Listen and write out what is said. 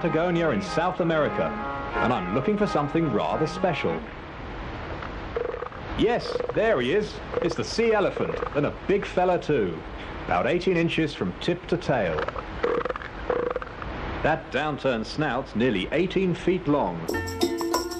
Patagonia in South America, and I'm looking for something rather special. Yes, there he is. It's the sea elephant, and a big fella too. About 18 inches from tip to tail. That downturned snout's nearly 18 feet long.